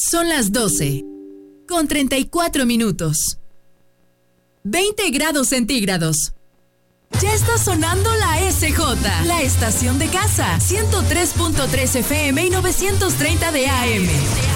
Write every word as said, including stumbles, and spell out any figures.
Son las doce, con treinta y cuatro minutos. veinte grados centígrados. Ya está sonando la S J, la estación de casa, ciento tres punto tres F M y novecientos treinta de A M.